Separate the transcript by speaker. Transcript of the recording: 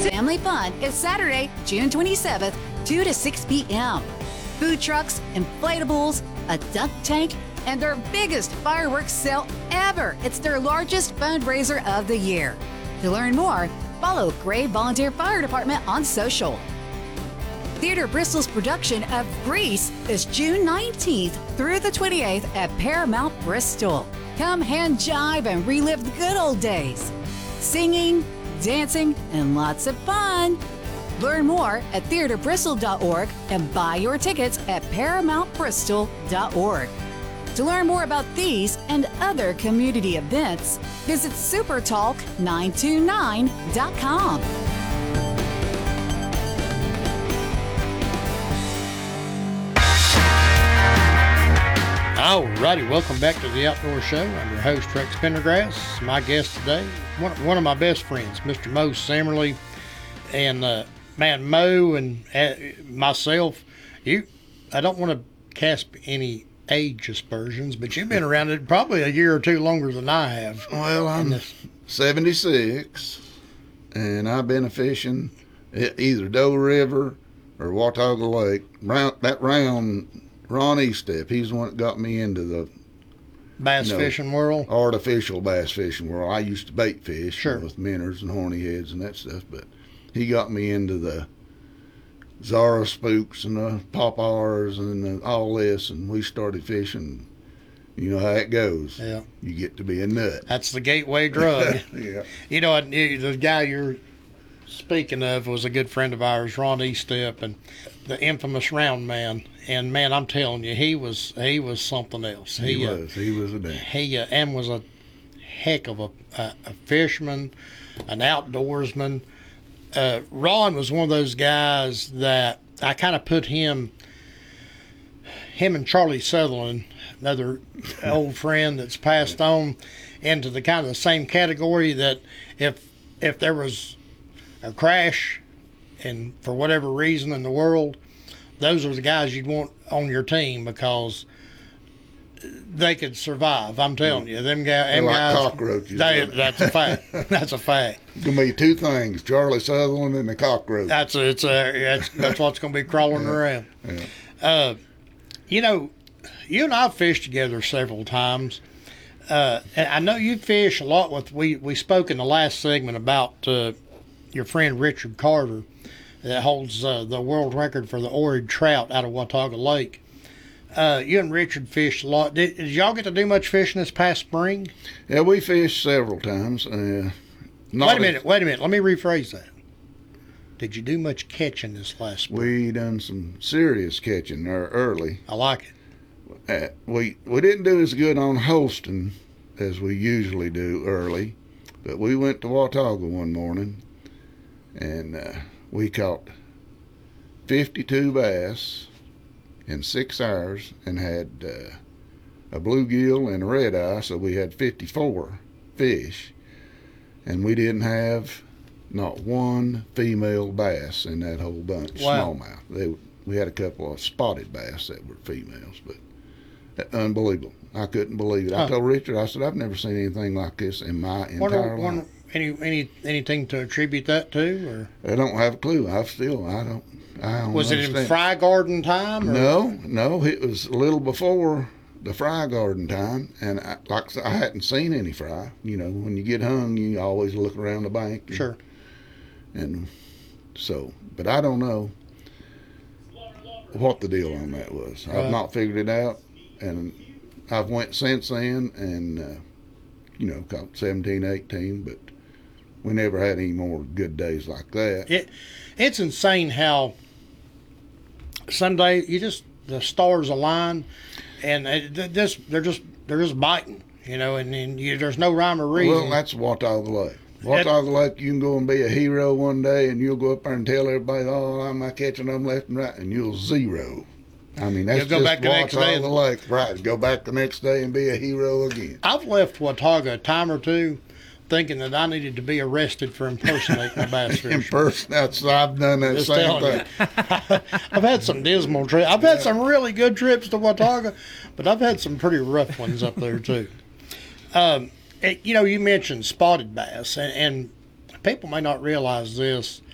Speaker 1: Family Fun is Saturday, June 27th, 2 to 6 p.m. Food trucks, inflatables, a dunk tank, and their biggest fireworks sale ever. It's their largest fundraiser of the year. To learn more, follow Gray Volunteer Fire Department on social. Theater Bristol's production of Grease is June 19th through the 28th at Paramount Bristol. Come hand jive and relive the good old days. Singing, dancing, and lots of fun. Learn more at theaterbristol.org and buy your tickets at paramountbristol.org. To learn more about these and other community events, visit supertalk929.com.
Speaker 2: All righty, welcome back to the Outdoor Show. I'm your host, Rex Pendergrass. My guest today, one of my best friends, Mr. Mo Sammerly. And man, Mo and myself, I don't want to cast any age aspersions, but you've been around it probably a year or two longer than I have.
Speaker 3: Well, I'm 76, and I've been fishing at either Doe River or Watauga Lake. That round Ron Estep, he's the one that got me into the
Speaker 2: bass fishing world.
Speaker 3: Artificial bass fishing world. I used to bait fish,
Speaker 2: sure,
Speaker 3: with minnows and horny heads and that stuff, but he got me into the Zara spooks and the pop-R's and all this, and we started fishing. You know how it goes.
Speaker 2: Yeah.
Speaker 3: You get to be a nut.
Speaker 2: That's the gateway drug.
Speaker 3: Yeah.
Speaker 2: You know, the guy you're speaking of was a good friend of ours, Ron Estep, and the infamous Round Man. And man, I'm telling you, he was something else.
Speaker 3: He was a damn.
Speaker 2: And was a heck of a fisherman, an outdoorsman. Ron was one of those guys that I kind of put him and Charlie Sutherland, another old friend that's passed on, into the kind of the same category that if there was a crash and for whatever reason in the world, those are the guys you'd want on your team because they could survive. I'm telling you, them guys.
Speaker 3: Cockroaches.
Speaker 2: That's a fact. That's a fact.
Speaker 3: Gonna be two things: Charlie Sutherland and the cockroach.
Speaker 2: That's what's gonna be crawling around.
Speaker 3: Yeah.
Speaker 2: You know, you and I fished together several times. And I know you fish a lot with. We spoke in the last segment about your friend Richard Carter, that holds the world record for the orange trout out of Watauga Lake. You and Richard fished a lot. Did y'all get to do much fishing this past spring?
Speaker 3: Yeah, we fished several times.
Speaker 2: Wait a minute. Let me rephrase that. Did you do much catching this last spring?
Speaker 3: We done some serious catching early.
Speaker 2: I like
Speaker 3: it. We didn't do as good on Holston as we usually do early, but we went to Watauga one morning, and we caught 52 bass in 6 hours and had a bluegill and a red eye, so we had 54 fish, and we didn't have not one female bass in that whole bunch.
Speaker 2: Wow.
Speaker 3: Smallmouth. We had a couple of spotted bass that were females, but unbelievable. I couldn't believe it. I told Richard, I said, I've never seen anything like this in my entire life.
Speaker 2: Anything to attribute that to, or
Speaker 3: I don't have a clue. I don't.
Speaker 2: Was
Speaker 3: understand.
Speaker 2: It in fry garden time? Or?
Speaker 3: No. It was a little before the fry garden time, and I hadn't seen any fry. You know, when you get hung, you always look around the bank.
Speaker 2: Sure.
Speaker 3: And so, but I don't know what the deal on that was. I've not figured it out, and I've went since then, and caught 17, 18, but we never had any more good days like that.
Speaker 2: It's insane how someday the stars align, and they're just biting, and there's no rhyme or reason.
Speaker 3: Well, that's Watauga Lake. Watauga Lake, you can go and be a hero one day, and you'll go up there and tell everybody, "Oh, I'm not catching them left and right," and you'll zero. I mean, that's
Speaker 2: go
Speaker 3: just
Speaker 2: back the next day.
Speaker 3: Watauga Lake, right? Go back the next day and be a hero again.
Speaker 2: I've left Watauga a time or two, thinking that I needed to be arrested for impersonating a bass fisherman.
Speaker 3: I've done that
Speaker 2: Just
Speaker 3: same thing.
Speaker 2: I've had some dismal trips. I've had some really good trips to Watauga, but I've had some pretty rough ones up there too. You mentioned spotted bass, and people may not realize this.